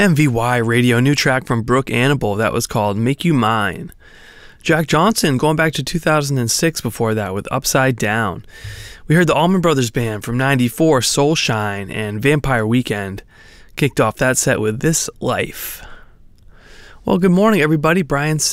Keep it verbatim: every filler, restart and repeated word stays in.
M V Y Radio, new track from Brooke Annable that was called Make You Mine. Jack Johnson going back to two thousand six before that with Upside Down. We heard the Allman Brothers Band from ninety-four, Soul Shine, and Vampire Weekend. Kicked off that set with This Life. Well, good morning, everybody. Brian